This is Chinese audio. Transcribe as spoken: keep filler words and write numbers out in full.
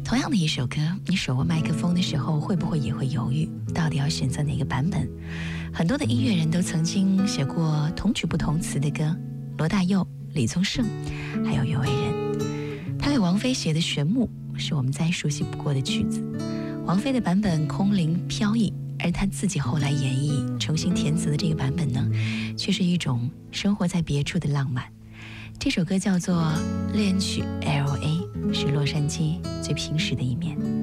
同样的一首歌，你手握麦克风的时候，会不会也会犹豫，到底要选择哪个版本？很多的音乐人都曾经写过同曲不同词的歌，罗大佑、李宗盛，还有袁惟仁。他给王菲写的《玄牧》是我们再熟悉不过的曲子，王菲的版本空灵飘逸，而他自己后来演绎重新填词的这个版本呢，却是一种生活在别处的浪漫。这首歌叫做《恋曲 L A》，是洛杉矶最平实的一面。